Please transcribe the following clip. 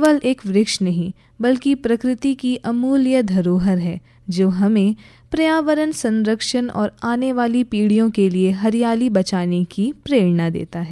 केवल एक वृक्ष नहीं बल्कि प्रकृति की अमूल्य धरोहर है जो हमें पर्यावरण संरक्षण और आने वाली पीढ़ियों के लिए हरियाली बचाने की प्रेरणा देता है।